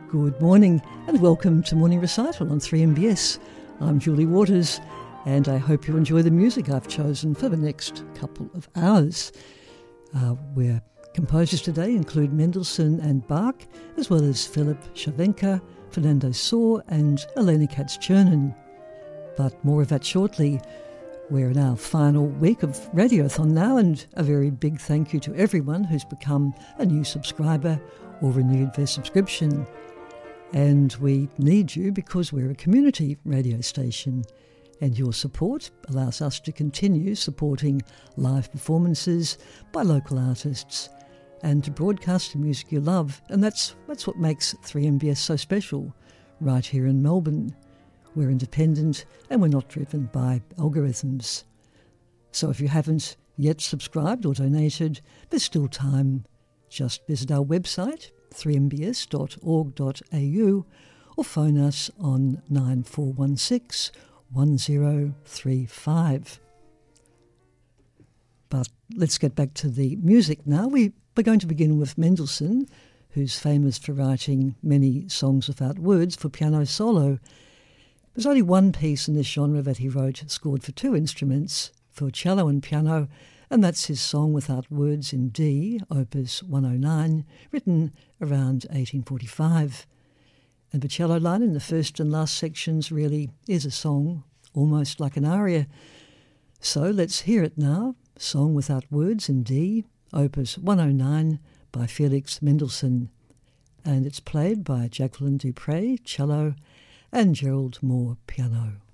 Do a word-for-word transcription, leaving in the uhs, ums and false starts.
Good morning and welcome to Morning Recital on three M B S. I'm Julie Waters and I hope you enjoy the music I've chosen for the next couple of hours. Uh, where composers today include Mendelssohn and Bach, as well as Philip Cervenka, Fernando Sor and Elena Katz-Chernin. But more of that shortly. We're in our final week of Radiothon now, and a very big thank you to everyone who's become a new subscriber or renewed their subscription. And we need you because we're a community radio station, and your support allows us to continue supporting live performances by local artists and to broadcast the music you love. And that's, that's what makes three M B S so special right here in Melbourne. We're independent and we're not driven by algorithms. So if you haven't yet subscribed or donated, there's still time. Just visit our website, three m b s dot org dot a u, or phone us on nine four one six, one zero three five. But let's get back to the music now. We, we're going to begin with Mendelssohn, who's famous for writing many songs without words for piano solo. There's only one piece in this genre that he wrote, scored for two instruments, for cello and piano, and that's his Song Without Words in D, opus one oh nine, written around eighteen forty-five. And the cello line in the first and last sections really is a song, almost like an aria. So let's hear it now, Song Without Words in D, opus one oh nine by Felix Mendelssohn. And it's played by Jacqueline Dupre, cello, and Gerald Moore, piano.